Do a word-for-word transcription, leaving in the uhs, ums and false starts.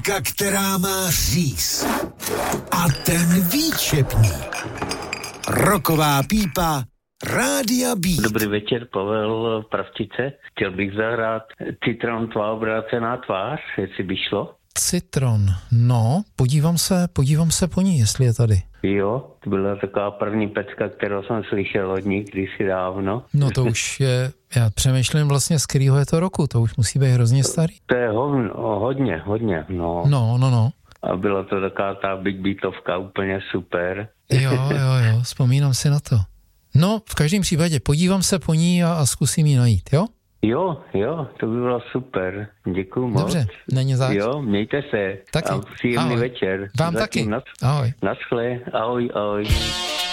pípka, která má říz. A ten výčepník. Roková pípa Rádia Beat. Dobrý večer, Pavel Pravčice. Chtěl bych zahrát Citron, tvá obrácená tvář, jestli by šlo. Citron, no, podívám se, podívám se po ní, jestli je tady. Jo, to byla taková první pecka, kterou jsem slyšel od ní kdysi dávno. No to už je, já přemýšlím vlastně, z kterého je to roku, to už musí být hrozně starý. To je hovno, hodně, hodně, no. No, no, no. A byla to taková ta big beatovka, úplně super. Jo, jo, jo, vzpomínám si na to. No, v každém případě podívám se po ní a, a zkusím ji najít, jo? Jo, jo, to by bylo super. Děkuju moc. Dobře, není zač. Jo, mějte se. Taky. A příjemný Ahoj. večer. Vám Zatím taky. Nad... Ahoj. Naschle. Ahoj, ahoj.